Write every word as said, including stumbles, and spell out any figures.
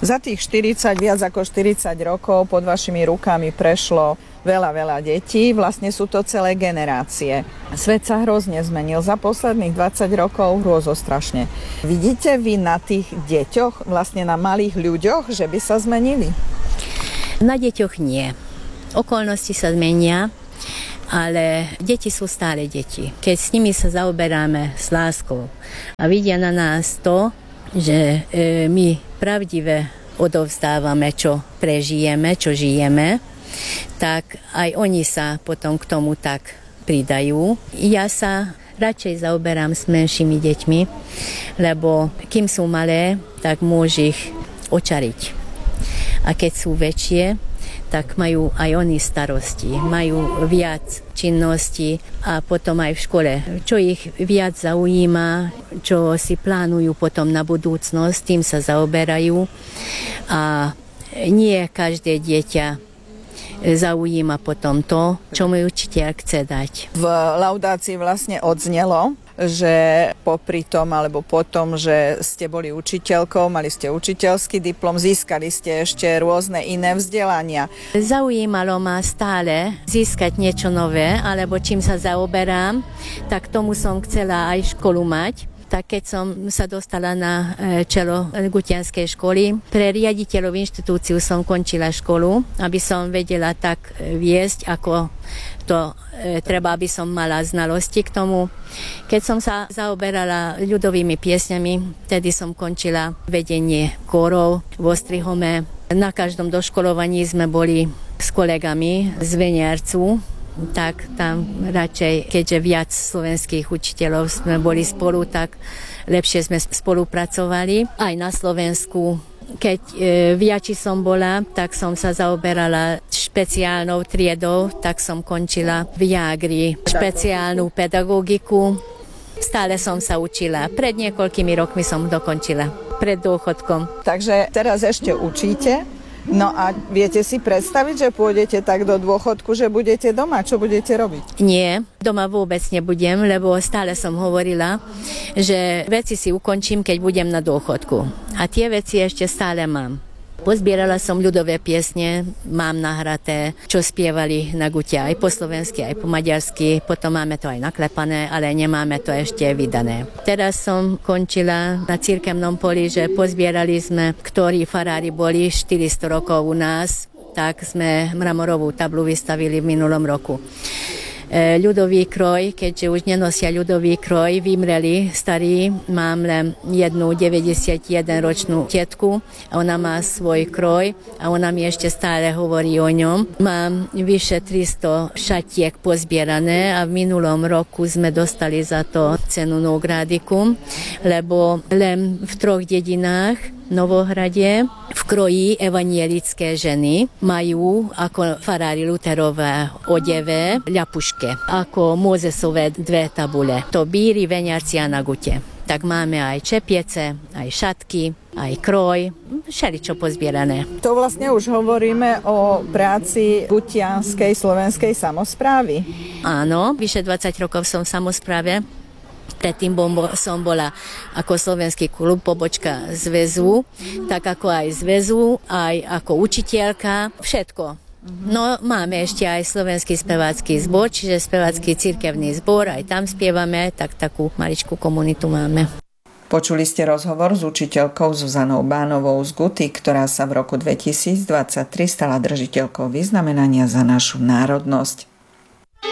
Za tých štyridsať, viac ako štyridsať rokov pod vašimi rukami prešlo veľa, veľa detí. Vlastne sú to celé generácie. Svet sa hrozne zmenil. Za posledných dvadsať rokov hrôzostrašne. Vidíte vy na tých deťoch, vlastne na malých ľuďoch, že by sa zmenili? Na deťoch nie. Okolnosti sa zmenia, ale deti sú stále deti. Keď s nimi sa zaoberáme s láskou a vidia na nás to, že e, my pravdive odovzdávame, čo prežijeme, čo žijeme, tak aj oni sa potom k tomu tak pridajú. Ja sa radšej zaoberám s menšími deťmi, lebo kým sú malé, tak môžu ich očariť. A keď sú väčšie, tak majú aj oni starosti, majú viac činností a potom aj v škole. Čo ich viac zaujíma, čo si plánujú potom na budúcnosť, tým sa zaoberajú a nie každé dieťa zaujíma potom to, čo mu učiteľ chce dať. V laudácii vlastne odznelo, že popri tom alebo potom, že ste boli učiteľkou, mali ste učiteľský diplom, získali ste ešte rôzne iné vzdelania. Zaujímalo ma stále získať niečo nové, alebo čím sa zaoberám, tak tomu som chcela aj školu mať. Tak keď som sa dostala na čelo Gutianskej školy, pre riaditeľov inštitúciu som končila školu, aby som vedela tak viesť, ako to e, treba, aby som mala znalosti k tomu. Keď som sa zaoberala ľudovými piesňami, tedy som končila vedenie kórov v Ostrihome. Na každom doškolovaní sme boli s kolegami z Veniarcu, tak tam radšej, keďže viac slovenských učiteľov sme boli spolu, tak lepšie sme spolupracovali. Aj na Slovensku, keď e, v Jači som bola, tak som sa zaoberala špeciálnou triedou, tak som končila v Jágri špeciálnu pedagogiku. Stále som sa učila. Pred niekoľkými rokmi som dokončila, pred dôchodkom. Takže teraz ešte učíte? No a viete si predstaviť, že pôjdete tak do dôchodku, že budete doma? Čo budete robiť? Nie, doma vôbec nebudem, lebo stále som hovorila, že veci si ukončím, keď budem na dôchodku. A tie veci ešte stále mám. Pozbierala som ľudové piesne, mám nahraté, čo spievali na Gute aj po slovensky, aj po maďarsky, potom máme to aj naklepané, ale nemáme to ešte vydané. Teraz som končila na cirkevnom poli, že pozbierali sme, ktorí farári boli štyristo rokov u nás, tak sme mramorovú tablu vystavili v minulom roku. Ľudový kroj, keďže už nenosia ľudový kroj, vymreli starí, mám len jednu deväťdesiatjedenročnú tetku a ona má svoj kroj a ona mi ešte stále hovorí o ňom. Mám vyše tristo šatiek pozbierané a v minulom roku sme dostali za to cenu Nogradicum, lebo len v troch dedinách Novohrade v kroji evanielické ženy majú ako farári Luterové odeve ľapuške, ako Mozesové dve tabule. To Bíri, Veniarci a na Gute. Tak máme aj čepiece, aj šatky, aj kroj, všeličo pozbierané. To vlastne už hovoríme o práci Gutianskej slovenskej samosprávy. Áno, vyše dvadsať rokov som v samospráve. Predtým som bola ako slovenský klub, pobočka zväzu, tak ako aj zväzu, aj ako učiteľka, všetko. No máme ešte aj slovenský spevácky zbor, čiže spevácky cirkevný zbor, aj tam spievame, tak takú maličkú komunitu máme. Počuli ste rozhovor s učiteľkou Zuzanou Bánovou z Guty, ktorá sa v roku dvetisícdvadsaťtri stala držiteľkou vyznamenania za našu národnosť.